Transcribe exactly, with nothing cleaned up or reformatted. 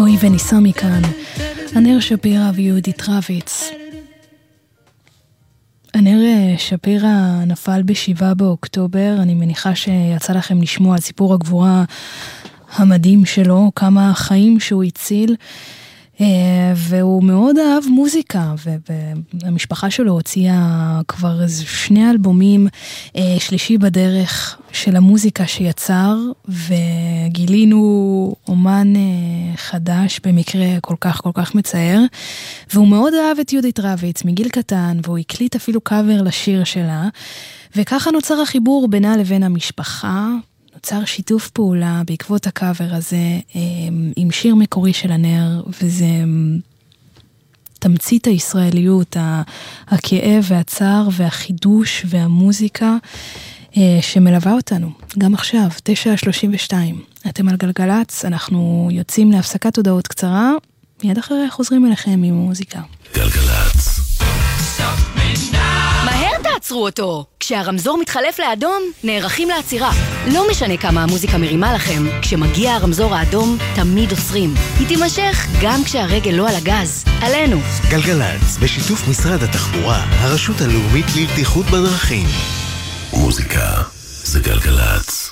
בואי וניסע מכאן, ענר שפירא ויהודית רביץ. ענר שפירא נפל בשבעה באוקטובר, אני מניחה שיצא לכם לשמוע על סיפור הגבורה המדהים שלו, כמה חיים שהוא הציל, והוא מאוד אהב מוזיקה, והמשפחה שלו הוציאה כבר שני אלבומים, שלישי בדרך של המוזיקה שיצר, וגילינו אומן חדש במקרה כל כך כל כך מצער, והוא מאוד אהב את יהודית רביץ מגיל קטן, והוא הקליט אפילו קאבר לשיר שלה, וככה נוצר החיבור בינה לבין המשפחה, נוצר שיתוף פעולה בעקבות הקאבר הזה עם שיר מקורי של ענר, וזה תמצית הישראליות, הכאב והצער והחידוש והמוזיקה שמלווה אותנו. גם עכשיו, תשע שלושים ושתיים. אתם על גלגלץ, אנחנו יוצאים להפסקת הודעות קצרה, מיד אחרי חוזרים אליכם עם המוזיקה. גלגלץ. מהר תעצרו אותו! כשהרמזור מתחלף לאדום, נערכים לעצירה. לא משנה כמה המוזיקה מרימה לכם, כשמגיע הרמזור האדום, תמיד עוצרים. היא תימשך גם כשהרגל לא על הגז. עלינו. גלגלץ, בשיתוף משרד התחבורה, הרשות הלאומית לבטיחות בדרכים. מוזיקה זה גלגלץ.